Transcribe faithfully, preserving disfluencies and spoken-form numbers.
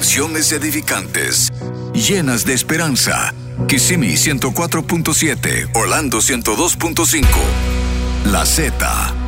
canciones edificantes, llenas de esperanza. Kissimmee ciento cuatro punto siete, Orlando ciento dos punto cinco. La Z.